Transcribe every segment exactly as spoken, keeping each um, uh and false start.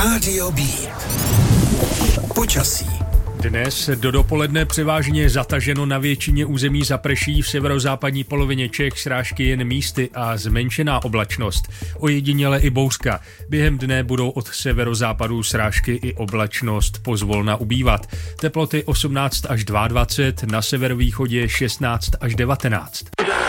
Rádio B. Počasí. Dnes do dopoledne převážně zataženo, na většině území zaprší, v severozápadní polovině Čech srážky jen místy a zmenšená oblačnost. Ojediněle i bouřka. Během dne budou od severozápadu srážky i oblačnost pozvolna ubývat. Teploty osmnáct až dvacet dva, na severovýchodě šestnáct až devatenáct.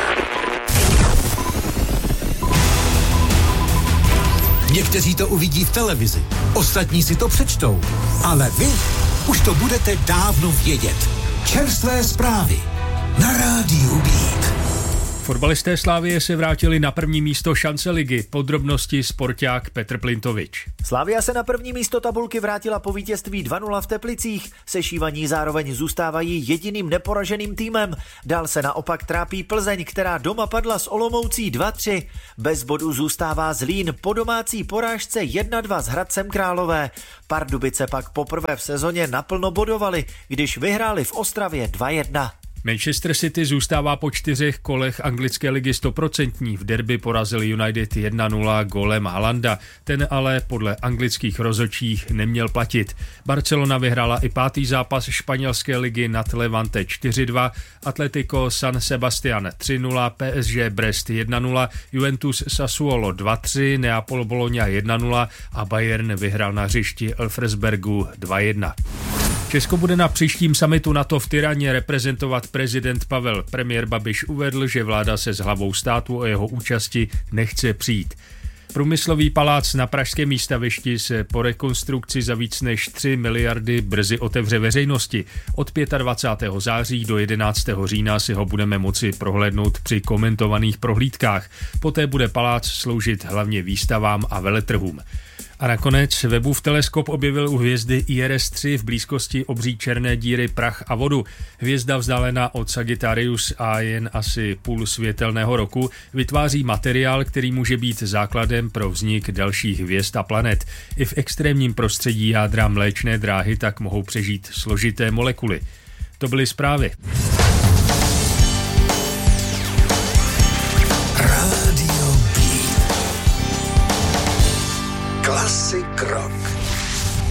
Někteří to uvidí v televizi, ostatní si to přečtou, ale vy už to budete dávno vědět. Čerstvé zprávy na Rádiu Beat. Fotbalisté Slavie se vrátili na první místo šance ligy. Podrobnosti sporťák Petr Plintovič. Slavia se na první místo tabulky vrátila po vítězství dva nula v Teplicích. Sešívaní zároveň zůstávají jediným neporaženým týmem. Dál se naopak trápí Plzeň, která doma padla s Olomoucí dva tři. Bez bodů zůstává Zlín po domácí porážce jedna dva s Hradcem Králové. Pardubice pak poprvé v sezóně naplno bodovali, když vyhráli v Ostravě dva jedna. Manchester City zůstává po čtyřech kolech anglické ligy stoprocentní. V derby porazil United jedna nula gólem Haalanda. Ten ale podle anglických rozhodčích neměl platit. Barcelona vyhrála i pátý zápas španělské ligy nad Levante čtyři dva, Atletico San Sebastian tři nula, P S G Brest jedna nula, Juventus Sassuolo dva tři, Neapol Bologna jedna nula a Bayern vyhrál na hřišti Elfsbergu dva jedna. Česko bude na příštím summitu NATO v Tyraně reprezentovat prezident Pavel. Premiér Babiš uvedl, že vláda se s hlavou státu o jeho účasti nechce přijít. Průmyslový palác na pražském Místavišti se po rekonstrukci za víc než tři miliardy brzy otevře veřejnosti. Od dvacátého pátého září do jedenáctého října si ho budeme moci prohlédnout při komentovaných prohlídkách. Poté bude palác sloužit hlavně výstavám a veletrhům. A nakonec Webův teleskop objevil u hvězdy I R S tři v blízkosti obří černé díry prach a vodu. Hvězda vzdálená od Sagittarius a jen asi půl světelného roku vytváří materiál, který může být základem pro vznik dalších hvězd a planet. I v extrémním prostředí jádra Mléčné dráhy tak mohou přežít složité molekuly. To byly zprávy.